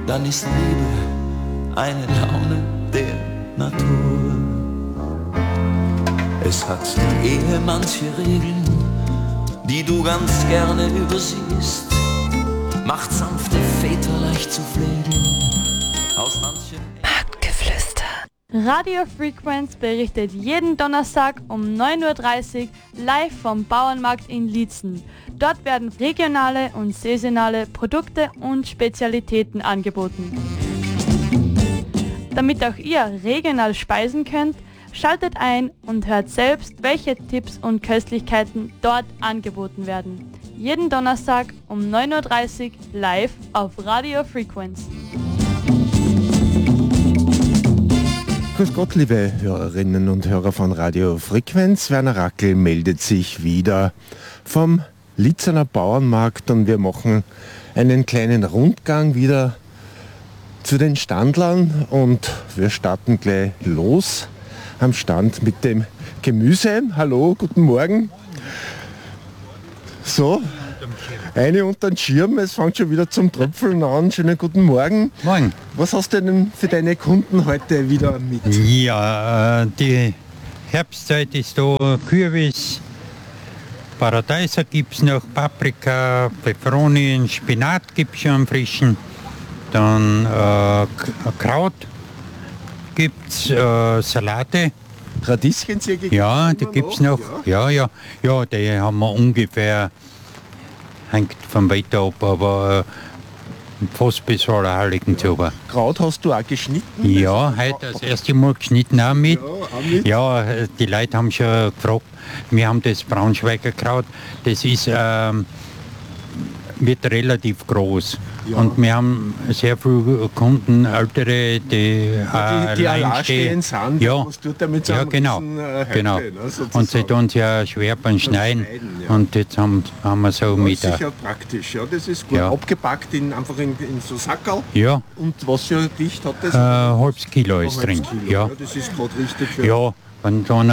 dann ist Liebe eine Laune der Natur. Es hat die Ehe manche Regeln, die du ganz gerne übersiehst, macht sanfte Väter leicht zu pflegen. Aus manchen Marktgeflüster. Radio Frequenz berichtet jeden Donnerstag um 9.30 Uhr live vom Bauernmarkt in Liezen. Dort werden regionale und saisonale Produkte und Spezialitäten angeboten. Damit auch ihr regional speisen könnt, schaltet ein und hört selbst, welche Tipps und Köstlichkeiten dort angeboten werden. Jeden Donnerstag um 9.30 Uhr live auf Radio Frequenz. Grüß Gott, liebe Hörerinnen und Hörer von Radio Frequenz. Werner Rackel meldet sich wieder vom Liezener Bauernmarkt und wir machen einen kleinen Rundgang wieder zu den Standlern und wir starten gleich los am Stand mit dem Gemüse. Hallo, guten Morgen. So, eine unter den Schirm, es fängt schon wieder zum Tröpfeln an. Schönen guten Morgen. Morgen. Was hast du denn für deine Kunden heute wieder mit? Ja, die Herbstzeit ist da, Kürbis, Paradeiser gibt es noch, Paprika, Peperoni, Spinat gibt es schon am frischen, dann Kraut gibt es, Salate. Radieschen sehr gegeben? Ja, die gibt es noch. Ja, die haben wir ungefähr, hängt vom Wetter ab, aber fast bis Allerheiligen zu. Kraut hast du auch geschnitten? Ja, heute das erste Mal geschnitten auch mit. Ja, die Leute haben schon gefragt, wir haben das Braunschweiger Kraut, das ist, wird relativ groß. Ja. Und wir haben sehr viele Kunden, ältere, die allein stehen sind. Ja, was tut damit so genau. Genau. Ne, und sie tun sich ja schwer beim Schneiden. Ja. Und jetzt haben wir so mit. Das ist ja praktisch, ja. Das ist gut abgepackt, einfach in so Sackerl. Ja. Und was für ein Gewicht hat das? Halbes Kilo ist drin. Kilo, ja. Das ist gerade richtig für. Ja. Wenn dann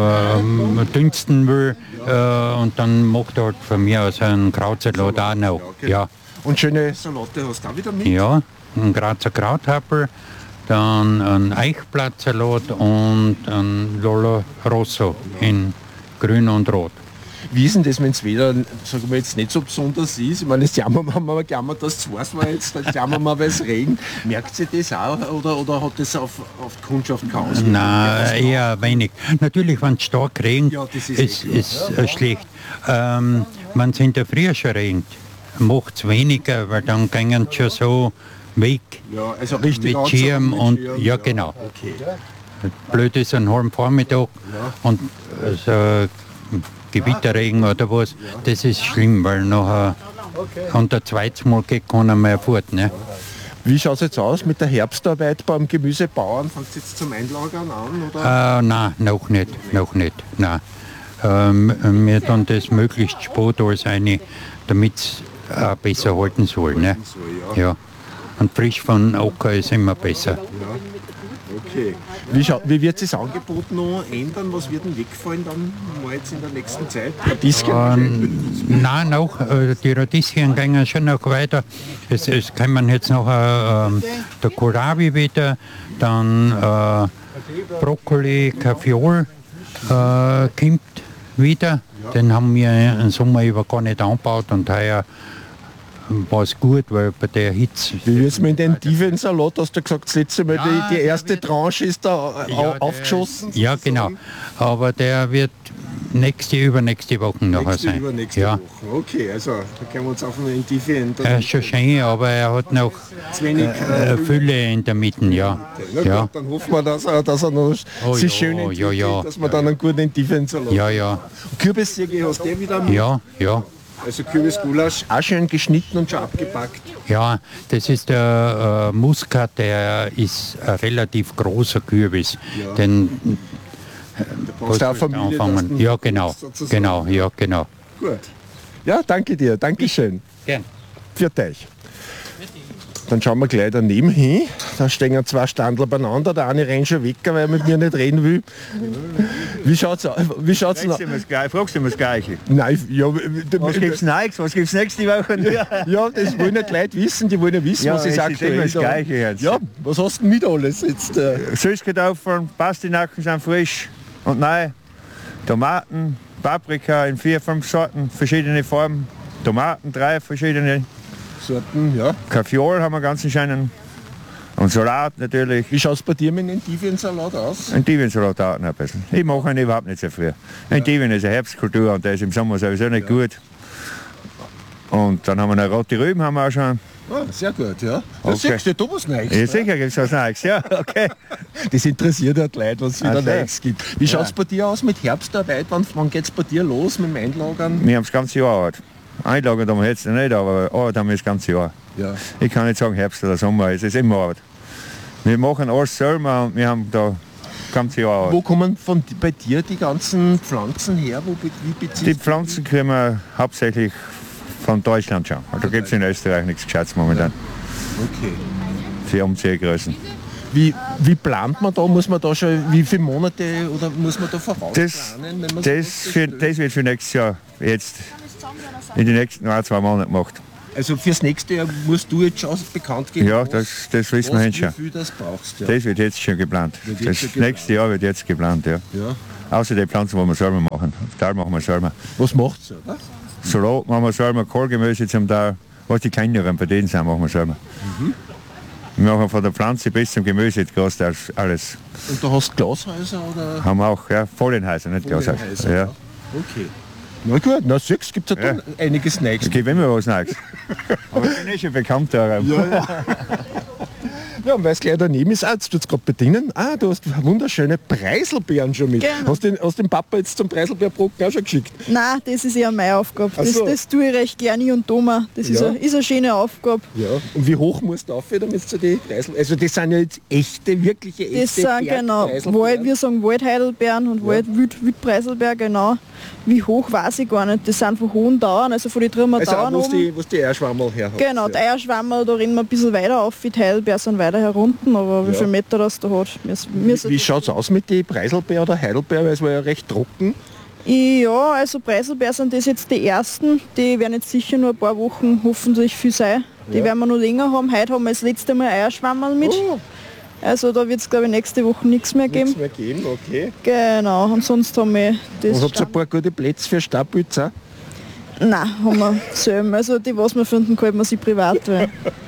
dünsten will und dann macht er halt von mir aus einen Krautsalat auch noch. Ja. Und schöne Salate hast du auch wieder mit? Ja, ein Grazer Krauthapfel, dann ein Eichblattsalat und ein Lolo Rosso in grün und rot. Wie ist denn das, wenn es wieder, sagen wir jetzt, nicht so besonders ist? Ich meine, jetzt jammern wir, das weiß man jetzt, jetzt jammern wir, weil es regnet. Merkt sie das auch oder hat das auf die Kundschaft keine Auswirkungen? Nein, eher wenig. Natürlich, wenn es stark regnet, ist schlecht. Wenn es in der Früh schon regnet, macht es weniger, weil dann gehen sie schon so weg. Ja, also richtig mit Schirm und Schirm, ja genau. Okay. Blöd ist ein halben Vormittag und so Gewitterregen oder was, das ist schlimm, weil nachher unter zweites Mal geht keiner mehr fort. Ne? Wie schaut es jetzt aus mit der Herbstarbeit beim Gemüsebauern? Fängt es jetzt zum Einlagern an? Oder? Nein, noch nicht. Nein. Wir tun das möglichst spät alles rein, damit es besser halten soll. Ne? Ja. Und frisch von Acker ist immer besser. Ja. Okay. Wie wird sich das Angebot noch ändern? Was wird denn wegfallen dann mal jetzt in der nächsten Zeit? Nein, noch. Die Radieschen gehen schon noch weiter. Es kommen jetzt noch der Kohlrabi wieder, dann Brokkoli, Kaffeeol kommt wieder. Den haben wir im Sommer über gar nicht angebaut und heuer war es gut, weil bei der Hitze... Wie wird es mit dem tiefen Salat, hast du gesagt, das letzte Mal, die erste Tranche ist da aufgeschossen? Ja, genau. Aber der wird übernächste Woche nachher sein. Übernächste Woche. Okay, also da können wir uns auf einen tiefen... Er ist schon schön, aber er hat noch Fülle in der Mitte, ja. Okay, gut, dann hoffen wir, dass er noch sich schön entwickelt, dass wir dann einen guten tiefen Salat haben. Ja. Kürbissäge hast du wieder mit? Ja. Also Kürbisgulasch auch schön geschnitten und schon abgepackt. Ja, das ist der Muskat, der ist ein relativ großer Kürbis. Ja. Den anfangen. Ja, genau. Genau. Gut. Ja, danke dir. Dankeschön. Gern. Für euch. Dann schauen wir gleich daneben hin. Da stehen zwei Standler beieinander. Der eine rennt schon weg, weil er mit mir nicht reden will. Wie schaut's aus? Fragst du immer das Gleiche? Nein, ja, Was gibt's Neues? Was gibt's nächste Woche? ja, das wollen nicht die Leute wissen, die wollen ja wissen, was ist jetzt aktuell. immer das Gleiche jetzt. Ja, was hast du denn mit alles jetzt? Süßkartoffeln, Pastinaken sind frisch und neu. Tomaten, Paprika in 4, 5 Sorten, verschiedene Formen. Tomaten, 3 verschiedene. Sorten, ja. Kaffeeol haben wir ganz schönen. Und Salat natürlich. Wie schaut es bei dir mit dem Endiviensalat aus? Endiviensalat auch noch ein bisschen. Ich mache ihn überhaupt nicht so früh. Endivien ist eine Herbstkultur und der ist im Sommer sowieso nicht gut. Und dann haben wir noch rote Rüben haben wir auch schon. Ah, sehr gut, ja. Da Okay. siehst du, da was Neues. Ja, sicher gibt es was Neues. Ja, okay. Das interessiert halt die Leute, was es wieder Also. Neues gibt. Wie schaut es bei dir aus mit Herbstarbeit? Wann geht es bei dir los mit dem Einlagern? Wir haben das ganze Jahr Arbeit. Einlagen haben wir jetzt noch nicht, aber Arbeit haben wir das ganze Jahr. Ja. Ich kann nicht sagen Herbst oder Sommer, es ist immer Arbeit. Wir machen alles selber und wir haben da das ganze Jahr Arbeit. Wo kommen bei dir die ganzen Pflanzen her? Wie beziehst Die Pflanzen kriegen wir hauptsächlich von Deutschland schon. Da gibt es in Österreich nichts Gescheites momentan. Okay. Für Umziehgrößen. Wie plant man da? Muss man da schon, wie viele Monate oder muss man da vorausplanen? Wenn man Das wird für nächstes Jahr jetzt in den nächsten 2 Monaten gemacht. Also fürs nächste Jahr musst du jetzt schon bekannt geben, Ja, das wissen wir jetzt schon. wie viel das brauchst. Ja. Das wird jetzt schon geplant. Wird jetzt Das schon geplant. nächste Jahr wird jetzt geplant, ja. Ja. Außer die Pflanzen, die wir selber machen. Da machen wir selber. Was macht's? Oder? Salat machen wir selber, Kohlgemüse zum Teil. Was die kleineren bei denen sind, machen wir selber. Wir machen von der Pflanze bis zum Gemüse alles. Und du hast Glashäuser oder? Haben wir auch, ja, Folienhäuser, nicht Glashäuser. Folienhäuser, Ja. ja. Okay. Na gut, na 6 gibt es ja dann einiges Neues. Es gibt immer was Neues. Aber ich bin eh schon bekannt daran. Ja, und weil es gleich daneben ist, jetzt tut es gerade bedienen. Ah, du hast wunderschöne Preiselbeeren schon mit. Genau. Hast den Papa jetzt zum Preiselbeerbrocken auch schon geschickt? Nein, das ist eher meine Aufgabe. Ach so. Das tue ich recht gerne, ich und Thomas. Das Ja. ist eine schöne Aufgabe. Ja. Und wie hoch musst du auf, damit du die Preisel... Also das sind ja jetzt wirkliche Das sind genau, Bergpreiselbeeren. wir sagen Waldheidelbeeren und Wildpreiselbeer, genau. Wie hoch weiß ich gar nicht. Das sind von hohen Dauern, also von den Trümmer Also Dauern auch, oben. wo die Eierschwammerl her hat. Genau, die Eierschwammerl, da rennen wir ein bisschen weiter auf, die Heidelbeer sind weiter herunten, aber wie Ja. viel Meter das da hat. Wie schaut es aus mit den Preiselbeer oder Heidelbeer, weil es war ja recht trocken. Ja, also Preiselbeer sind das jetzt die ersten. Die werden jetzt sicher nur ein paar Wochen hoffentlich viel sein. Die werden wir noch länger haben. Heute haben wir das letzte Mal Eierschwammerl mit. Oh, Also da wird es glaube ich nächste Woche nichts mehr geben. nichts mehr geben, okay. Genau, und sonst haben wir das. Und habt ihr ein paar gute Plätze für Stabpizza? Nein, haben wir selber. Also die, was wir finden, kann man sich privat. Weil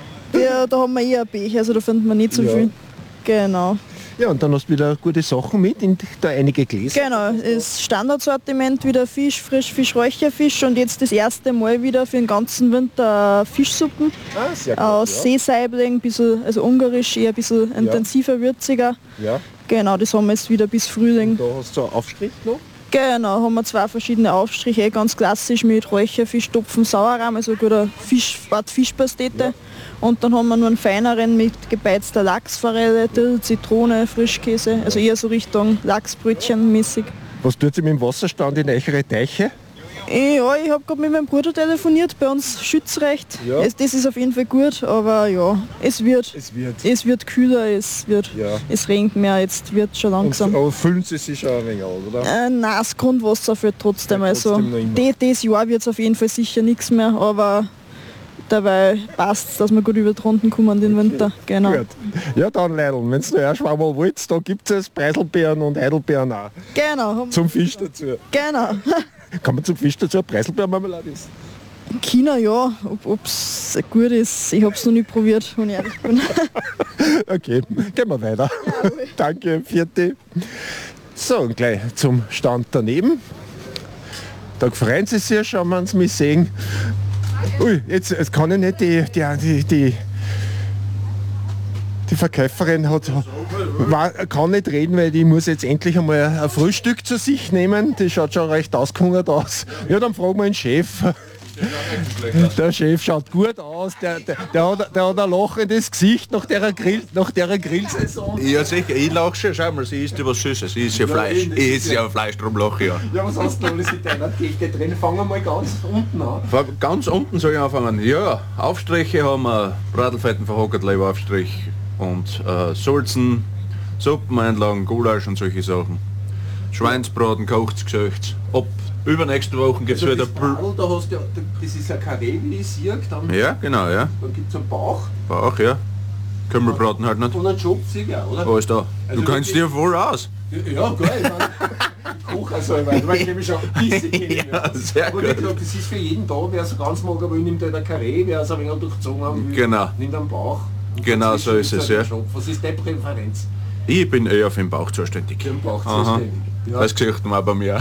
da haben wir eher ein Pech, also da finden wir nicht so Ja. viel. Genau. Ja, und dann hast du wieder gute Sachen mit, da einige Gläser. Genau, das Standardsortiment wieder Fisch, Frischfisch, Räucherfisch und jetzt das erste Mal wieder für den ganzen Winter Fischsuppen Ah, sehr gut, aus Seesaibling, also ungarisch, eher ein bisschen intensiver, würziger. Ja. Genau, das haben wir jetzt wieder bis Frühling. Da hast du einen Aufstrich noch. Genau, haben wir 2 verschiedene Aufstriche, ganz klassisch mit Räucherfisch, Topfen, Sauerrahm, also guter Art Fischpastete. Und dann haben wir nur einen feineren mit gebeizter Lachsforelle, Dill, Zitrone, Frischkäse, also eher so Richtung Lachsbrötchen mäßig. Was tut sie mit dem Wasserstand in eure Teiche? Ja, ich habe gerade mit meinem Bruder telefoniert, bei uns Schützrecht. Ja. Das ist auf jeden Fall gut, aber ja, es wird kühler, es regnet mehr, jetzt wird schon langsam. Aber füllen sie sich schon ein wenig an, oder? Nein, das Grundwasser fällt trotzdem. Ja, Also trotzdem noch immer. dieses Jahr wird es auf jeden Fall sicher nichts mehr, aber dabei passt es, dass wir gut über die Runden kommen den Winter. Genau. Gut. Ja dann Leidl, wenn du noch Eierschwammerl wollt, da gibt es Preiselbeeren und Heidelbeeren auch. Genau, Zum Fisch dazu. genau. Kann man zum Fisch dazu eine Preiselbeermarmelade essen? China ja, ob es gut ist, ich habe es noch nicht probiert, wenn ich ehrlich bin. Okay, gehen wir weiter. Danke, vierte. So, und gleich zum Stand daneben. Da freuen sie sich schon, wenn sie mich sehen. Ui, jetzt kann ich nicht die Verkäuferin kann nicht reden, weil die muss jetzt endlich einmal ein Frühstück zu sich nehmen. Die schaut schon recht ausgehungert aus. Ja, dann fragen wir den Chef. Der Chef schaut gut aus, der hat ein lachendes Gesicht nach der Grillsaison. Ja sicher, ich lache schon. Schau mal, sie isst ja was Süßes, sie isst ja Fleisch. Ich esse ja Fleisch, darum lache ich ja. Ja, was hast du alles in deiner Theke drin? Fangen wir mal ganz unten an. Ganz unten soll ich anfangen. Ja, Aufstriche haben wir, Bratelfetten verhockert, Leibaufstrich und Sulzen, Suppeneinlagen, Gulasch und solche Sachen. Schweinsbraten, kocht's, gesäucht's. Ab übernächste Woche gibt's Also wieder... das Bradl, da hast du, das ist ein Karree, wie ich sehe, dann, Ja, genau, ja. dann gibt es einen Bauch Bauch, ja. Kümmelbraten halt nicht. und einen Schopfsiger, oder? Alles da. Also Du kannst wirklich- dir voll aus. Ja, geil, ich koche also, weil du weißt nämlich schon ein bisschen kenne ich mich Ja, aus. sehr Aber wie gut. gesagt, das ist für jeden da, wer es ganz mag, aber ich nehme da ein Karree, wer es ein wenig durchzogen haben will, Genau. nimmt einen Bauch. Und Genau dazwischen so ist es, ein ja. Schopf. Was ist deine Präferenz? Ich bin eher für den Bauch zuständig. Für den Bauch Aha. zuständig. Ja. Das sieht man auch bei mir.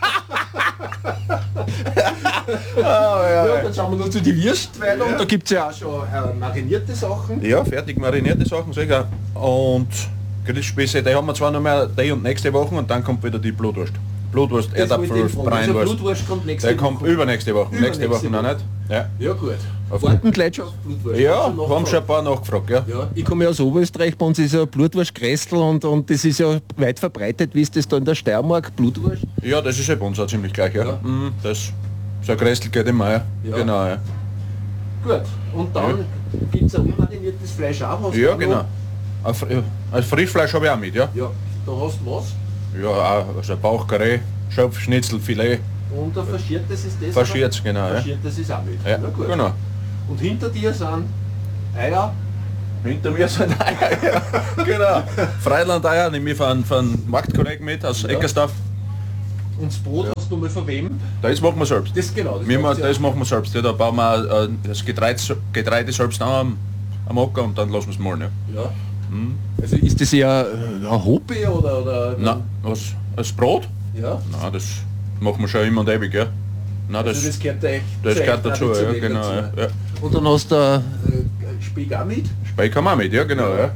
Ja, dann schauen wir noch zu die Würst weiter und da gibt es ja auch schon marinierte Sachen. Ja, fertig marinierte Sachen, sicher. Und Grillspieße, die haben wir zwar noch mehr die und nächste Woche und dann kommt wieder die Blutwurst. Blutwurst, Das wollte Erdapfel, ich fragen. Also Breinwurst. Blutwurst kommt nächste Der kommt Woche. übernächste Woche. Nächste Übernächste Woche noch nicht. Ja, Ja gut. Auf Warten gleich schon auf Blutwurst. ja Hast du noch haben schon gefragt? ein paar nachgefragt. Ja. Ja. Ich komme ja aus Oberösterreich, bei uns ist ja Blutwurst-Grästel und das ist ja weit verbreitet. Wie ist das da in der Steiermark? Blutwurst? Ja, das ist ja bei uns auch ziemlich gleich. Ja. Ja. Das, so ein Grästel geht immer. Ja. Ja. Genau, ja. Gut. Und dann gibt es ein unmariniertes Fleisch auch. Hast du Ja, auch genau. noch? Ein Frischfleisch habe ich auch mit, ja. Ja. Da hast du was. Ja, auch also Bauchkarree, Schopf, Schnitzel, Filet, Und ein faschiertes ist das? Faschiertes, oder? genau, ja. Faschiertes ist auch mit. Ja, Na gut. genau. Und hinter dir sind Eier. Hinter mir sind Eier, ja. Genau. Freilandeier nehme ich von Marktkollegen mit aus Eckersdorf. Und das Brot hast du mal von wem? Das machen wir selbst. Das genau. Das machen wir selbst. Ja, da bauen wir das Getreide selbst an am Acker und dann lassen wir es malen. Ja. Ja. Also ist das eher ein Hobby? Oder Nein, was? Das Brot? Ja. Nein, das machen wir schon immer und ewig, ja. Nein, Also das gehört echt das zur gehört dazu, ja, traditionell genau. dazu. Ja. Ja. Und dann hast du Speck auch mit. Speck haben wir auch mit, ja, genau. Ja.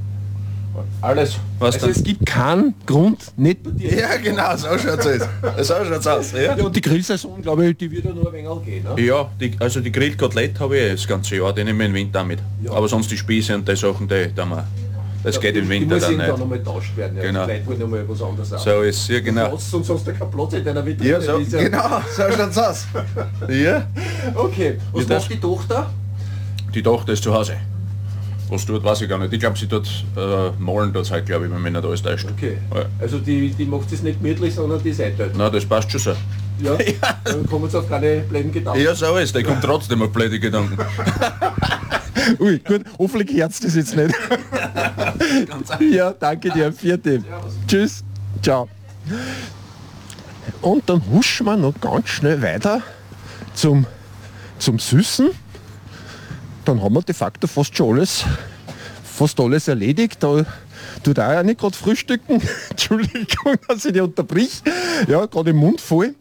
Alles, was also es gibt keinen Grund, nicht bei dir. Ja, genau, so schaut's aus. So schaut's aus, ja. Ja, und die Grillsaison, glaube ich, die wird Wieder nur ein wenig gehen. Ne? Ja, also die Grillkotelett habe ich das ganze Jahr, die nehmen wir im Winter mit. Ja. Aber sonst die Spieße und die Sachen, das geht im Die Winter muss dann irgendwann nicht. nochmal getauscht werden. Ja. Genau. Die Leute wollen nochmal was anderes haben. So ist ja genau. Sonst hast du keinen Platz in deiner Vitrine. Ja, so, Das ist ja- genau, so schaut's aus. Ja. Okay. Was Ja, macht die Tochter? Die Tochter ist zu Hause. Was tut, weiß ich gar nicht. Ich glaube, sie tut malen dort halt, glaube ich, wenn mich nicht alles täuscht. Okay. Ja. Also die macht es nicht gemütlich, sondern die Seite. Na, das passt schon so. Ja. Dann kommen sie auf keine blöden Gedanken. Ja, so ist. Der kommt trotzdem auf blöde Gedanken. Ui, gut, hoffentlich hört's das jetzt nicht. Ja, danke dir, vierte. Tschüss, ciao. Und dann huschen wir noch ganz schnell weiter zum Süßen. Dann haben wir de facto fast schon fast alles erledigt. Da tut auch ja nicht gerade frühstücken. Entschuldigung, dass ich dich unterbrich. Ja, gerade im Mund voll.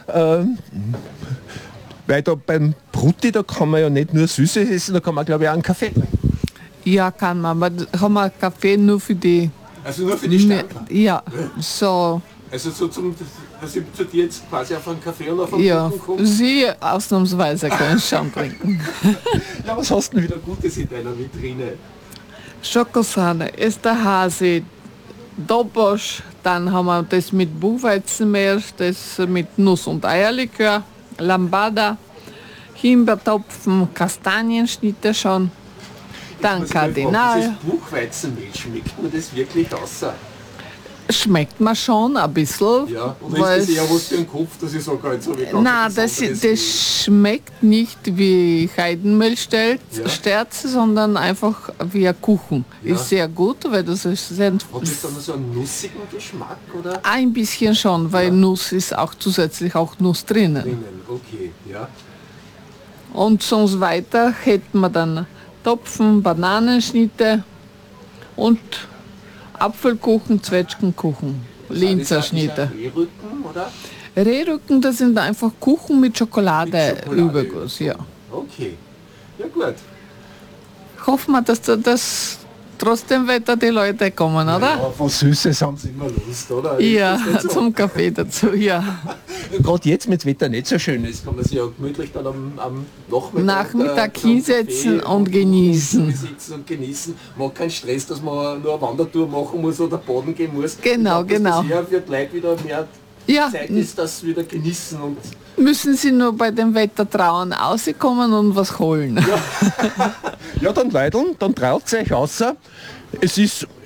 Weil da beim Brutti, da kann man ja nicht nur Süßes essen, da kann man glaube ich auch einen Kaffee trinken. Ja, kann man, aber da haben wir Kaffee nur für die... Also nur für die Stempler. Ja, so, Also so dass ich zu dir jetzt quasi auf einen Kaffee und auf einen ja. Kuchen komme. Sie ausnahmsweise können schon trinken. Ja, was hast du denn wieder Gutes in deiner Vitrine? Schokosahne, Esterhazy, Dobosch, dann haben wir das mit Buchweizenmehl, das mit Nuss- und Eierlikör, Lambada, Himbeertopfen, Kastanienschnitte schon, dann Muss ich mal fragen, Kardinal. Dieses Buchweizenmehl, schmeckt mir das wirklich außer? Schmeckt mir schon ein bisschen. Ja, oder weil ist das eher es- was für den Kopf, dass ich sage, jetzt habe ich ganz Nein, etwas das anderes schmeckt nicht wie Heidenmehlsterze, Ja. sondern einfach wie ein Kuchen. Ja. Ist sehr gut, weil das ist sehr, Hat das dann so einen nussigen Geschmack oder? ein bisschen schon, weil Nuss ist auch zusätzlich auch Nuss drinnen. Drinnen, okay, ja. Und sonst weiter hätten wir dann Topfen, Bananenschnitte und Apfelkuchen, Zwetschgenkuchen, Linzerschnitte. Rehrücken, oder? Rehrücken, das sind einfach Kuchen mit Schokolade, Mit Schokolade Überguss, ja. Okay, ja gut. Hoffen wir, dass das trotzdem weiter die Leute kommen, oder? Ja, von Süßes haben sie immer Lust, oder? Ist Ja, das nicht so? zum Kaffee dazu, ja. Gerade jetzt mit Wetter nicht so schön ist. Das kann man sich ja gemütlich dann am Nachmittag, Nachmittag zum hinsetzen Kaffee und genießen. Sitzen und genießen. Man keinen Stress, dass man nur eine Wandertour machen muss oder baden gehen muss. Genau, ich glaub, genau. dass das eher für die Leute wieder mehr Ja, Zeit ist, das wieder genießen und müssen Sie nur bei dem Wetter trauen, rauskommen und was holen. Ja, dann Leidl, dann traut euch außer. Es ist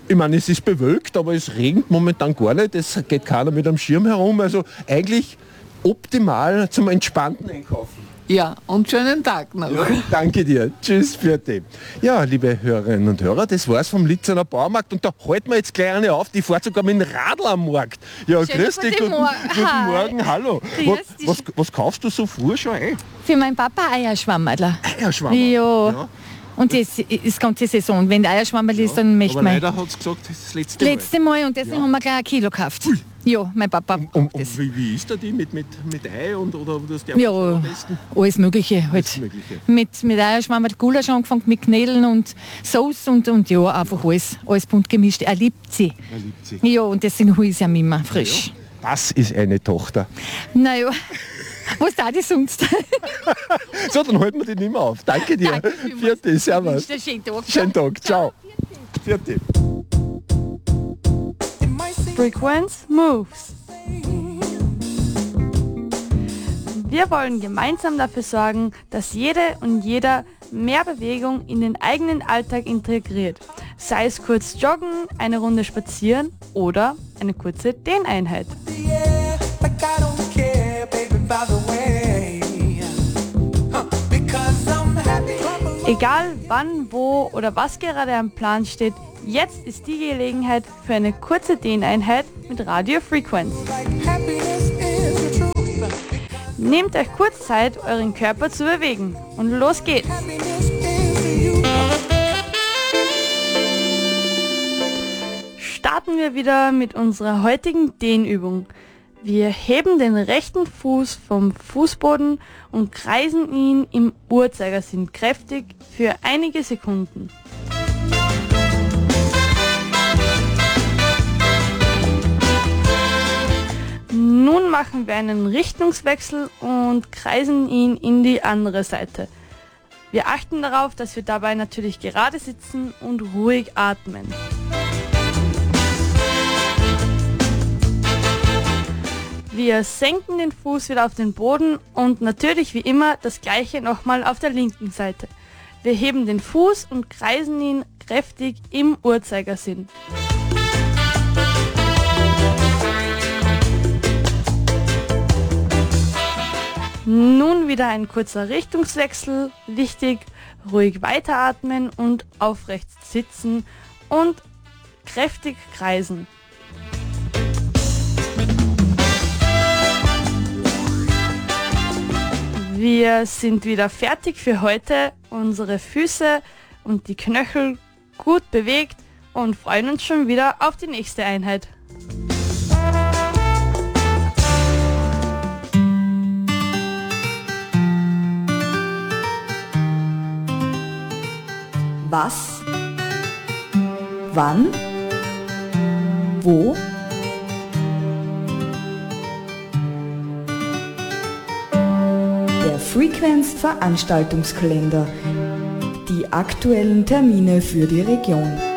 Ich meine, es ist bewölkt, aber es regnet momentan gar nicht. Es geht keiner mit einem Schirm herum. Also eigentlich optimal zum entspannten Einkaufen. Ja, und schönen Tag noch. Ja, danke dir. Tschüss für die. Ja, liebe Hörerinnen und Hörer, das war's vom Litzener Baumarkt und da halten wir jetzt gleich eine auf, die fährt sogar mit dem Radl am Markt. Ja, grüß dich, guten Morgen, hallo. Was kaufst du so früh schon ein? Für meinen Papa Eierschwammerl. Eierschwammerl? Ja. Und das ist ganze Saison. Wenn der Eierschwammerl ist, dann möchte man... Aber leider hat es gesagt, das ist das letzte Mal. Letzte Mal und deswegen haben wir gleich 1 Kilo gekauft. Ui. Ja, mein Papa. Und wie ist da die? Mit Ei oder das der ja, am besten? Alles Mögliche halt. Alles Mögliche. Mit Eierschwammerl, Gulasch angefangen, mit Knädeln und Sauce und ja, einfach alles bunt gemischt. Er liebt sie. Ja, und deswegen hole ich sie ihm immer frisch. Ja. Das ist eine Tochter. Naja. Was da die sonst? So, dann halten wir die nicht mehr auf. Danke dir. Vierte, servus. Schönen Tag. Schönen Tag. Ciao. Vierte. Frequenz Moves. Wir wollen gemeinsam dafür sorgen, dass jede und jeder mehr Bewegung in den eigenen Alltag integriert. Sei es kurz joggen, eine Runde spazieren oder eine kurze Dehneinheit. Egal wann, wo oder was gerade am Plan steht, jetzt ist die Gelegenheit für eine kurze Dehneinheit mit Radio Frequenz. Nehmt euch kurz Zeit, euren Körper zu bewegen und los geht's! Starten wir wieder mit unserer heutigen Dehnübung. Wir heben den rechten Fuß vom Fußboden und kreisen ihn im Uhrzeigersinn kräftig für einige Sekunden. Nun machen wir einen Richtungswechsel und kreisen ihn in die andere Seite. Wir achten darauf, dass wir dabei natürlich gerade sitzen und ruhig atmen. Wir senken den Fuß wieder auf den Boden und natürlich wie immer das gleiche nochmal auf der linken Seite. Wir heben den Fuß und kreisen ihn kräftig im Uhrzeigersinn. Nun wieder ein kurzer Richtungswechsel. Wichtig, ruhig weiteratmen und aufrecht sitzen und kräftig kreisen. Wir sind wieder fertig für heute. Unsere Füße und die Knöchel gut bewegt und freuen uns schon wieder auf die nächste Einheit. Was? Wann? Wo? Der Frequenz Veranstaltungskalender. Die aktuellen Termine für die Region.